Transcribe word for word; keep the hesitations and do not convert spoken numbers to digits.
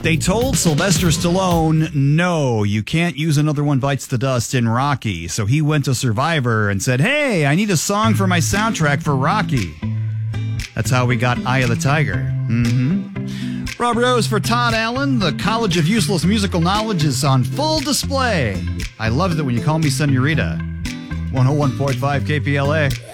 They told Sylvester Stallone, no, you can't use Another One Bites the Dust in Rocky. So he went to Survivor and said, hey, I need a song for my soundtrack for Rocky. That's how we got Eye of the Tiger. Mm-hmm. Rob Rose for Todd Allen. The College of Useless Musical Knowledge is on full display. I love it when you call me Senorita. one oh one point five K P L A.